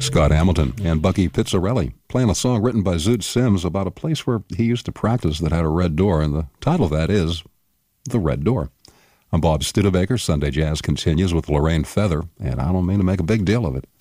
Scott Hamilton and Bucky Pizzarelli playing a song written by Zoot Sims about a place where he used to practice that had a red door, and the title of that is The Red Door. I'm Bob Studebaker. Sunday Jazz continues with Lorraine Feather, and I don't mean to make a big deal of it.